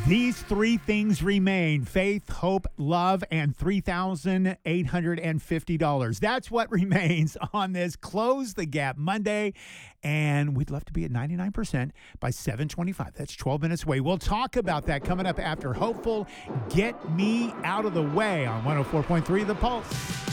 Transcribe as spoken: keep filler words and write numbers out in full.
These three things remain: faith, hope, love, and three thousand eight hundred fifty dollars. That's what remains on this Close the Gap Monday. And we'd love to be at ninety-nine percent by seven twenty-five. That's twelve minutes away. We'll talk about that coming up after Hopeful. Get Me Out of the Way on one oh four point three The Pulse.